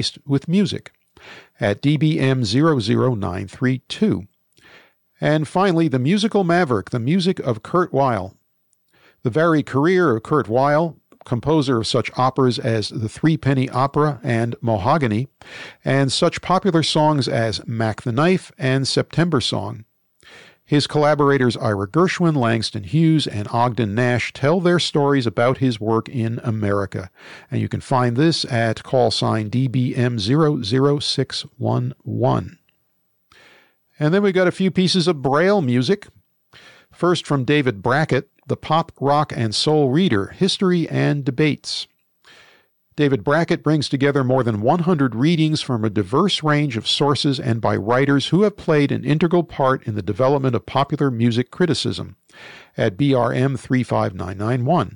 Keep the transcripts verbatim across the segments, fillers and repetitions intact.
with music at D B M zero zero nine three two. And finally, The Musical Maverick, the music of Kurt Weill. The varied career of Kurt Weill, composer of such operas as The Threepenny Opera and Mahogany, and such popular songs as Mac the Knife and September Song. His collaborators Ira Gershwin, Langston Hughes, and Ogden Nash tell their stories about his work in America. And you can find this at call sign D B M zero zero six one one. And then we got a few pieces of Braille music. First from David Brackett, The Pop, Rock, and Soul Reader, History and Debates. David Brackett brings together more than one hundred readings from a diverse range of sources and by writers who have played an integral part in the development of popular music criticism at B R M three five nine nine one.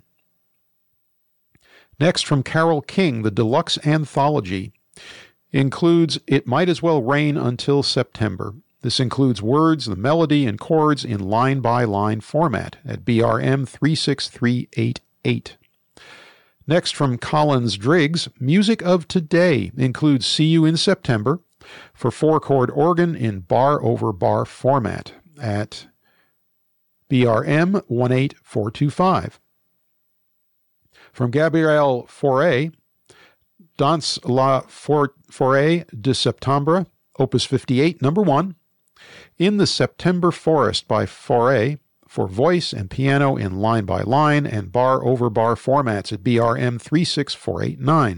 Next from Carole King, the Deluxe Anthology includes It Might As Well Rain Until September. This includes words, the melody, and chords in line-by-line format at B R M three six three eight eight. Next from Collins Driggs, Music of Today includes See You in September for four-chord organ in bar-over-bar format at B R M one eight four two five. From Gabrielle Fauré, Dans la Forêt de Septembre, Opus fifty-eight, number one, In the September Forest by Fauré, for voice and piano in line-by-line and bar-over-bar formats at B R M three six four eight nine.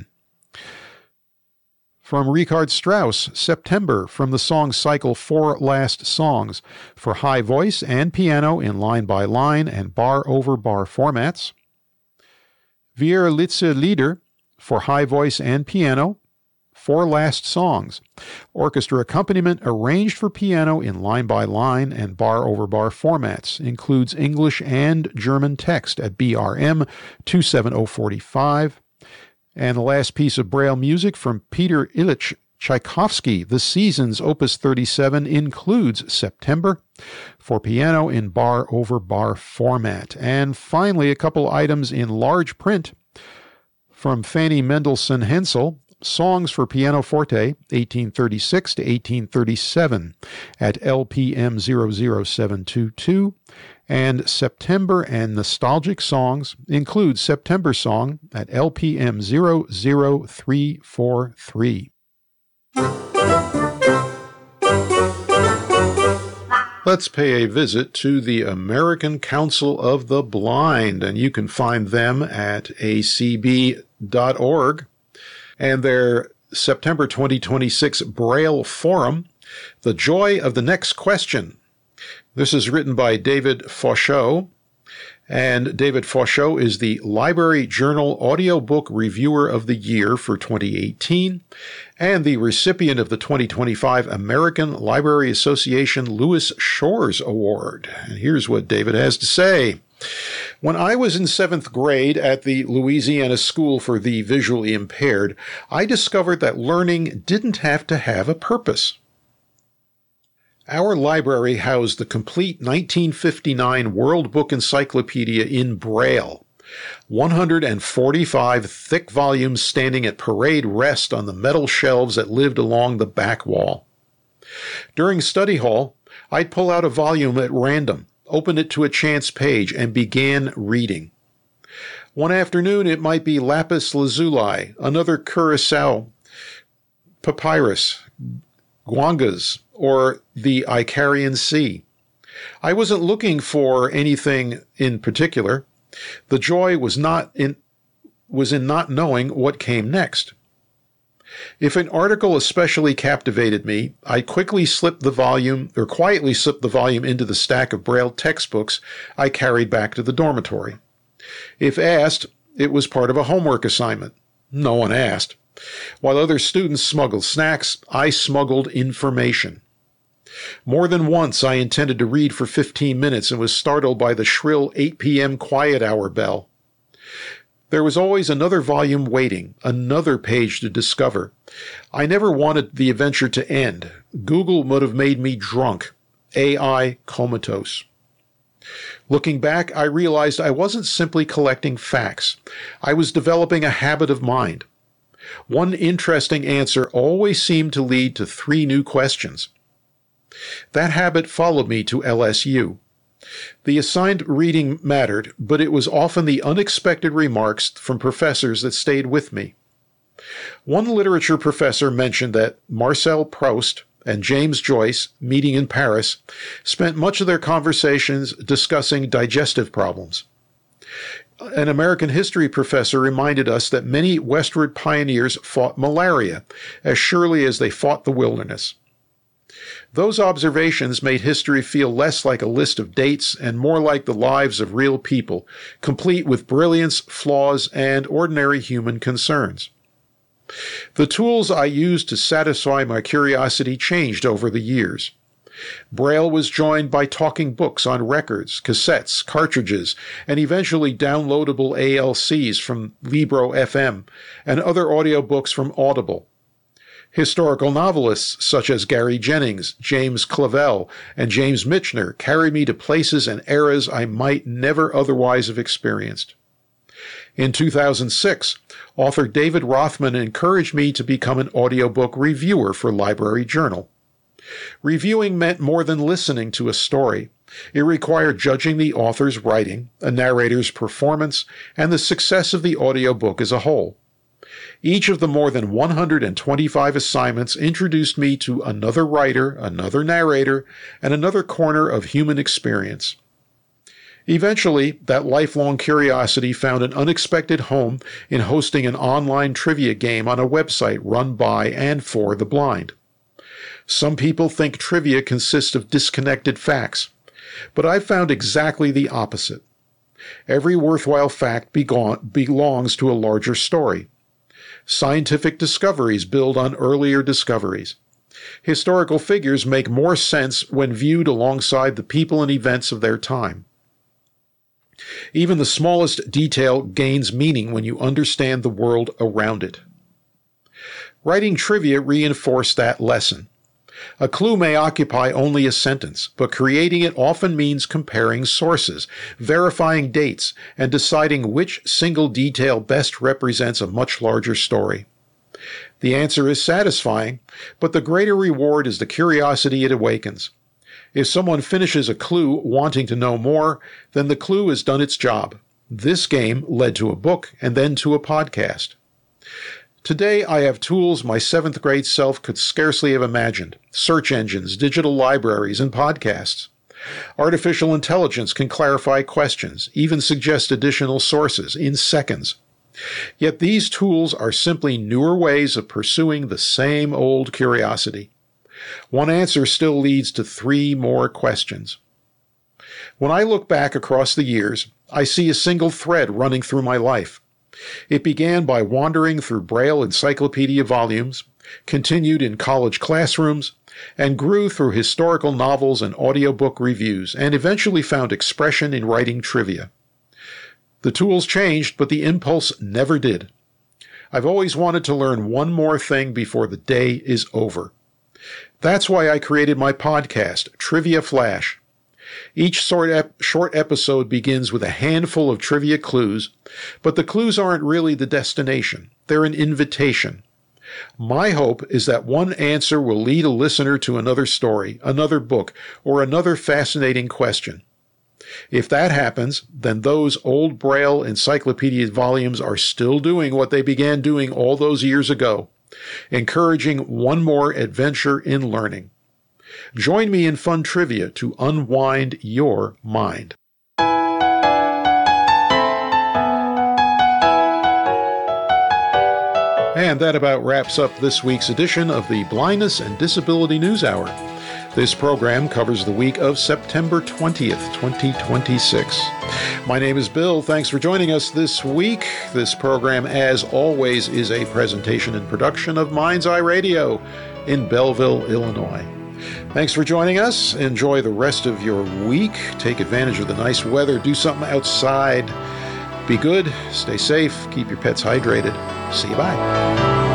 From Richard Strauss, September, from the song cycle Four Last Songs, for high voice and piano in line-by-line and bar-over-bar formats. Wierlitzer Lieder, for high voice and piano, Four Last Songs, orchestra accompaniment arranged for piano in line-by-line and bar-over-bar formats, includes English and German text at B R M two seven zero four five. And the last piece of Braille music from Peter Ilyich Tchaikovsky, The Seasons, Opus thirty-seven, includes September for piano in bar-over-bar format. And finally, a couple items in large print from Fanny Mendelssohn Hensel, Songs for Pianoforte, eighteen thirty-six to eighteen thirty-seven, at L P M zero zero seven two two, and September and Nostalgic Songs include September Song at L P M zero zero three four three. Let's pay a visit to the American Council of the Blind, and you can find them at A C B dot org. And their September twenty twenty-six Braille Forum, The Joy of the Next Question. This is written by David Fauchot, and David Fauchot is the Library Journal Audiobook Reviewer of the Year for twenty eighteen, and the recipient of the twenty twenty-five American Library Association Louis Shores Award. And here's what David has to say. When I was in seventh grade at the Louisiana School for the Visually Impaired, I discovered that learning didn't have to have a purpose. Our library housed the complete nineteen fifty-nine World Book Encyclopedia in Braille, one hundred forty-five thick volumes standing at parade rest on the metal shelves that lived along the back wall. During study hall, I'd pull out a volume at random, open it to a chance page, and began reading. One afternoon, it might be lapis lazuli, another curacao papyrus, guangas, or the Icarian Sea. I wasn't looking for anything in particular. The joy was not in was in not knowing what came next. If an article especially captivated me, I quickly slipped the volume, or quietly slipped the volume into the stack of Braille textbooks I carried back to the dormitory. If asked, it was part of a homework assignment. No one asked. While other students smuggled snacks, I smuggled information. More than once I intended to read for fifteen minutes and was startled by the shrill eight p.m. quiet hour bell. There was always another volume waiting, another page to discover. I never wanted the adventure to end. Google would have made me drunk, A I comatose. Looking back, I realized I wasn't simply collecting facts. I was developing a habit of mind. One interesting answer always seemed to lead to three new questions. That habit followed me to L S U. The assigned reading mattered, but it was often the unexpected remarks from professors that stayed with me. One literature professor mentioned that Marcel Proust and James Joyce, meeting in Paris, spent much of their conversations discussing digestive problems. An American history professor reminded us that many westward pioneers fought malaria as surely as they fought the wilderness. Those observations made history feel less like a list of dates and more like the lives of real people, complete with brilliance, flaws, and ordinary human concerns. The tools I used to satisfy my curiosity changed over the years. Braille was joined by talking books on records, cassettes, cartridges, and eventually downloadable A L Cs from Libro F M and other audiobooks from Audible. Historical novelists such as Gary Jennings, James Clavell, and James Michener carried me to places and eras I might never otherwise have experienced. In two thousand six, author David Rothman encouraged me to become an audiobook reviewer for Library Journal. Reviewing meant more than listening to a story. It required judging the author's writing, a narrator's performance, and the success of the audiobook as a whole. Each of the more than one hundred twenty-five assignments introduced me to another writer, another narrator, and another corner of human experience. Eventually, that lifelong curiosity found an unexpected home in hosting an online trivia game on a website run by and for the blind. Some people think trivia consists of disconnected facts, but I've found exactly the opposite. Every worthwhile fact belongs to a larger story. Scientific discoveries build on earlier discoveries. Historical figures make more sense when viewed alongside the people and events of their time. Even the smallest detail gains meaning when you understand the world around it. Writing trivia reinforced that lesson. A clue may occupy only a sentence, but creating it often means comparing sources, verifying dates, and deciding which single detail best represents a much larger story. The answer is satisfying, but the greater reward is the curiosity it awakens. If someone finishes a clue wanting to know more, then the clue has done its job. This game led to a book and then to a podcast. Today, I have tools my seventh grade self could scarcely have imagined. Search engines, digital libraries, and podcasts. Artificial intelligence can clarify questions, even suggest additional sources in seconds. Yet these tools are simply newer ways of pursuing the same old curiosity. One answer still leads to three more questions. When I look back across the years, I see a single thread running through my life. It began by wandering through Braille encyclopedia volumes, continued in college classrooms, and grew through historical novels and audiobook reviews, and eventually found expression in writing trivia. The tools changed, but the impulse never did. I've always wanted to learn one more thing before the day is over. That's why I created my podcast, Trivia Flash. Each short, ep- short episode begins with a handful of trivia clues, but the clues aren't really the destination. They're an invitation. My hope is that one answer will lead a listener to another story, another book, or another fascinating question. If that happens, then those old Braille encyclopedia volumes are still doing what they began doing all those years ago, encouraging one more adventure in learning. Join me in fun trivia to unwind your mind. And that about wraps up this week's edition of the Blindness and Disability News Hour. This program covers the week of September twentieth, twenty twenty-six. My name is Bill. Thanks for joining us this week. This program, as always, is a presentation and production of Mind's Eye Radio in Belleville, Illinois. Thanks for joining us. Enjoy the rest of your week. Take advantage of the nice weather. Do something outside. Be good. Stay safe. Keep your pets hydrated. See you. Bye.